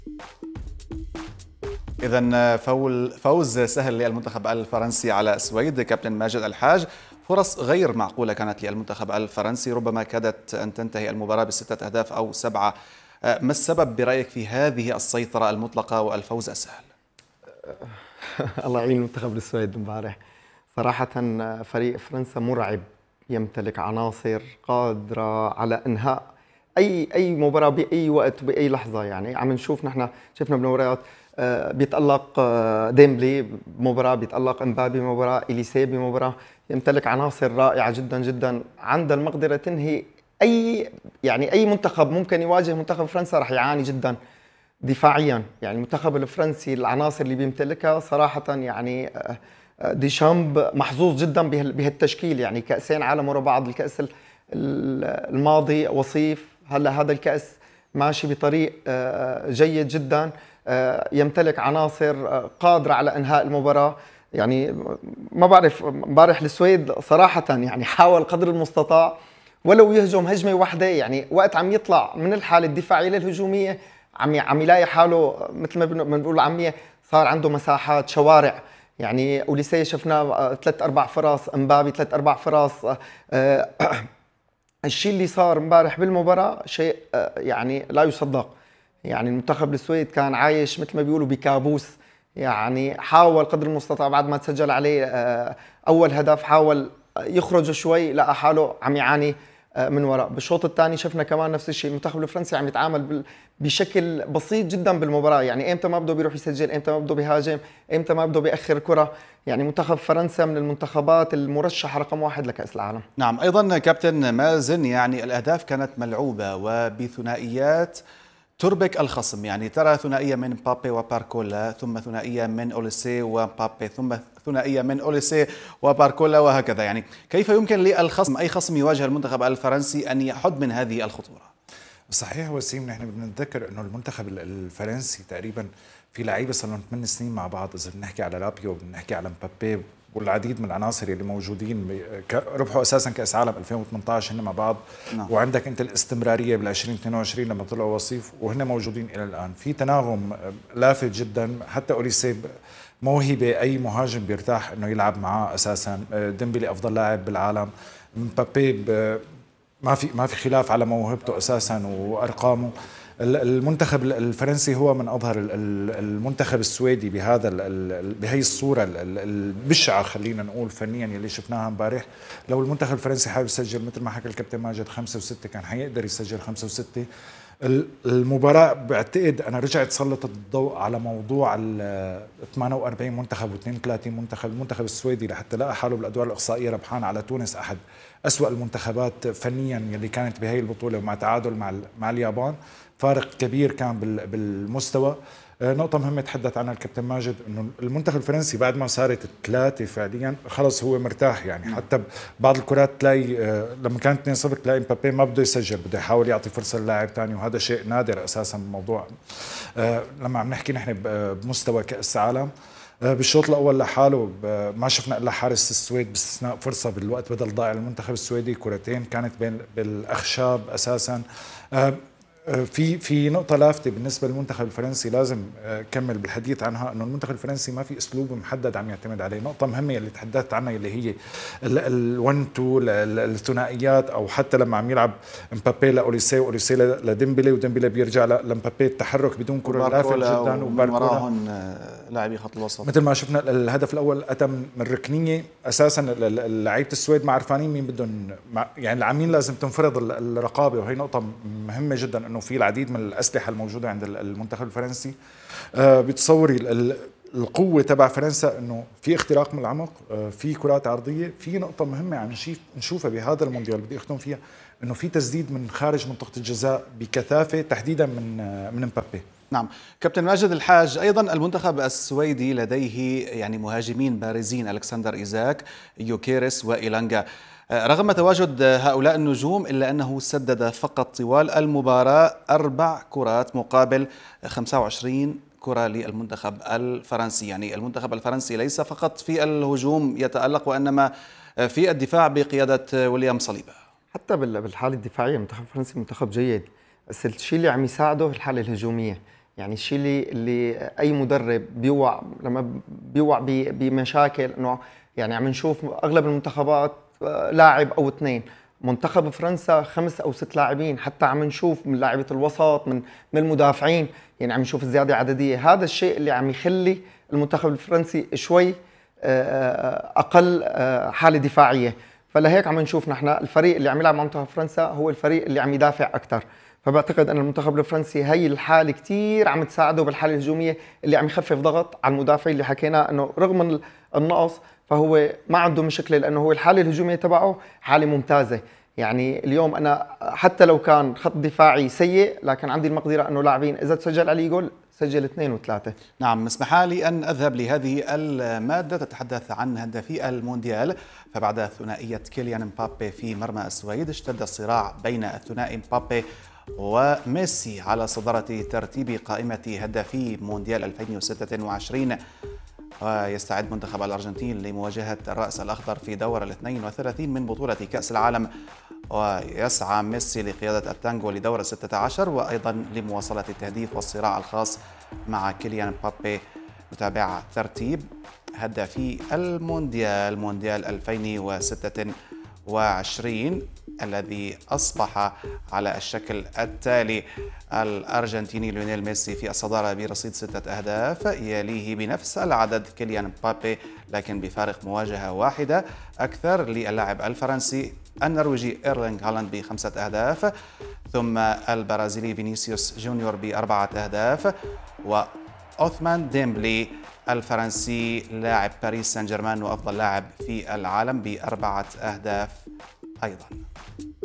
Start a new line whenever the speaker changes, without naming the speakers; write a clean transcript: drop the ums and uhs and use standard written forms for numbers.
إذا فوز سهل للمنتخب الفرنسي على السويد. كابتن ماجد الحاج، فرص غير معقولة كانت للمنتخب الفرنسي، ربما كادت أن تنتهي المباراة بستة أهداف أو سبعة. ما السبب برأيك في هذه السيطرة المطلقة والفوز السهل؟
الله يعين منتخب السويد امبارح. صراحة فريق فرنسا مرعب، يمتلك عناصر قادرة على انهاء اي مباراة باي وقت وباي لحظة. يعني عم نشوف، نحن شفنا بمباريات بيتألق ديمبلي بمباراة، بيتألق امبابي بمباراة، اليسي بمباراة. يمتلك عناصر رائعة جدا جدا، عندها المقدرة تنهي اي منتخب ممكن يواجه منتخب فرنسا. رح يعاني جدا دفاعيا. يعني المنتخب الفرنسي العناصر اللي بيمتلكها صراحة، يعني ديشامب محظوظ جدا بهالتشكيل. يعني كأسين عالم ورا بعض، الكأس الماضي وصيف، هلا هذا الكأس ماشي بطريق جيد جدا. يمتلك عناصر قادرة على إنهاء المباراة. يعني ما بعرف، امبارح السويد صراحة يعني حاول قدر المستطاع ولو يهجم هجمة واحدة. يعني وقت عم يطلع من الحالة الدفاعية للهجومية عم يلاقي حاله مثل ما بنقول عمية، صار عنده مساحات شوارع. يعني اوليسيه شفناه ثلاث اربع فرص، امبابي ثلاث اربع فرص. آه، الشيء اللي صار امبارح بالمباراه شيء يعني لا يصدق. يعني المنتخب السويد كان عايش مثل ما بيقولوا بكابوس. يعني حاول قدر المستطاع بعد ما تسجل عليه اول هدف، حاول يخرج شوي، لقى حاله عم يعاني من وراء. بالشوط الثاني شفنا كمان نفس الشيء، المنتخب الفرنسي عم يتعامل بشكل بسيط جدا بالمباراه. يعني امتى ما بده بيروح يسجل، امتى ما بده بيهاجم، امتى ما بده بيأخر كره. يعني منتخب فرنسا من المنتخبات المرشحه رقم واحد لكأس العالم.
نعم، أيضا كابتن مازن، يعني الأهداف كانت ملعوبة وبثنائيات تربك الخصم. يعني ترى ثنائية من بابي وباركولا، ثم ثنائية من أوليسي وبابي، ثم ثنائية من أوليسي وباركولا، وهكذا. يعني كيف يمكن للخصم، أي خصم يواجه المنتخب الفرنسي، أن يحد من هذه الخطورة؟
صحيح وسيم، نحن بدنا نتذكر انه المنتخب الفرنسي تقريبا في لعيبه صار لهم 8 سنين مع بعض. اذا بنحكي على رابيو، بنحكي على مبابي، والعديد من العناصر اللي موجودين ربحوا اساسا كاس عالم 2018 هن مع بعض.
نعم.
وعندك انت الاستمراريه بال 2022 لما طلعوا وصيف وهن موجودين الى الان. في تناغم لافت جدا. حتى اوليسي موهبه، اي مهاجم بيرتاح انه يلعب معاه اساسا. ديمبلي افضل لاعب بالعالم. مبابي ما في خلاف على موهبته اساسا وارقامه. المنتخب الفرنسي هو من اظهر المنتخب السويدي بهي الصوره البشعه، خلينا نقول فنيا، يلي شفناها امبارح. لو المنتخب الفرنسي حابب يسجل مثل ما حكى الكابتن ماجد 5 و6 كان حيقدر يسجل 5 و6. المباراة بعتقد أنا رجعت سلطت الضوء على موضوع ال 48 منتخب و32 منتخب. المنتخب السويدي لحتى لقى حاله بالأدوار الإقصائية ربحان على تونس، أحد أسوأ المنتخبات فنيا يلي كانت بهي البطولة، ومع تعادل مع اليابان. فارق كبير كان بالمستوى. نقطة مهمة تحدث عنها الكابتن ماجد، انه المنتخب الفرنسي بعد ما صارت 3 فعليا خلص هو مرتاح. يعني حتى بعض الكرات تلاقي لما كانت 2-0 تلاقي مبابي ما بده يسجل، بده يحاول يعطي فرصة للاعب ثاني، وهذا شيء نادر اساسا بالموضوع. لما عم نحكي نحن بمستوى كأس عالم. بالشوط الاول لحاله ما شفنا الا حارس السويد باستثناء فرصه بالوقت بدل ضائع للمنتخب السويدي، كرتين كانت بين بالاخشاب اساسا. في نقطة لافتة بالنسبة للمنتخب الفرنسي لازم كمل بالحديث عنها، انه المنتخب الفرنسي ما في اسلوب محدد عم يعتمد عليه. نقطة مهمة اللي تحدثت عنها اللي هي ال1 2 الثنائيات، او حتى لما عم يلعب مبابي لاوليسي واوليسي لديمبلي وديمبلي بيرجع لمبابي، التحرك بدون كرة لافت جدا.
ومن وراهم لاعبي خط الوسط،
مثل ما شفنا الهدف الاول اتى من ركنيه اساسا. لعيبه السويد ما عرفانين مين بدهم، يعني العامين لازم تنفرض الرقابه، وهي نقطه مهمه جدا، انه في العديد من الاسلحه الموجوده عند المنتخب الفرنسي. بتصوري القوه تبع فرنسا انه في اختراق من العمق، في كرات عرضيه. في نقطه مهمه عم نشوفها بهذا المونديال بدي اختم فيها، انه في تسديد من خارج منطقه الجزاء بكثافه تحديدا من مبابي.
نعم. كابتن ماجد الحاج، أيضا المنتخب السويدي لديه يعني مهاجمين بارزين، ألكسندر إيزاك، يوكيريس وإيلانجا. رغم تواجد هؤلاء النجوم إلا أنه سدد فقط طوال المباراة 4 كرات مقابل 25 كرة للمنتخب الفرنسي. يعني المنتخب الفرنسي ليس فقط في الهجوم يتألق، وإنما في الدفاع بقيادة ويليام صليبة.
حتى بالحالة الدفاعية المنتخب الفرنسي منتخب جيد، بس الشيء اللي عم يساعده الحالة الهجومية. يعني الشيء اللي اي مدرب بيوع لما بيوع بمشاكل، انه يعني عم نشوف اغلب المنتخبات لاعب او اثنين. منتخب فرنسا 5 أو 6 لاعبين، حتى عم نشوف من لاعبة الوسط، من المدافعين، يعني عم نشوف الزيادة عددية. هذا الشيء اللي عم يخلي المنتخب الفرنسي شوي أقل حالة دفاعية. فلهيك عم نشوف نحن الفريق اللي عم يلعب مع منتخب فرنسا هو الفريق اللي عم يدافع أكثر. فبعتقد أن المنتخب الفرنسي هي الحالة كتير عم تساعده بالحالة الهجومية، اللي عم يخفف ضغط على المدافعين اللي حكينا أنه رغم النقص فهو ما عنده مشكلة، لأنه هو الحالة الهجومية تبعه حالة ممتازة. يعني اليوم أنا حتى لو كان خط دفاعي سيء، لكن عندي المقدرة أنه لاعبين إذا تسجل عليه جول سجل 2 و3.
نعم، اسمح لي أن أذهب لهذه المادة تتحدث عن هدافي المونديال. فبعد ثنائية كيليان مبابي في مرمى السويد، اشتد الصراع بين الثنائي مبابي وميسي على صدارة ترتيب قائمة هدافي مونديال 2026. ويستعد منتخب الأرجنتين لمواجهة الرأس الأخضر في دور 32 من بطولة كأس العالم، ويسعى ميسي لقيادة التانجو لدور 16 وأيضا لمواصلة التهديف والصراع الخاص مع كيليان مبابي. نتابع ترتيب هدافي المونديال مونديال 2026 الذي أصبح على الشكل التالي: الأرجنتيني ليونيل ميسي في الصدارة برصيد 6 أهداف، يليه بنفس العدد كيليان مبابي لكن بفارق مواجهة واحدة أكثر للاعب الفرنسي النرويجي إيرلينغ هالاند ب5 أهداف، ثم البرازيلي فينيسيوس جونيور ب4 أهداف، وأوثمان ديمبلي الفرنسي لاعب باريس سان جيرمان وأفضل لاعب في العالم ب4 أهداف أيضا.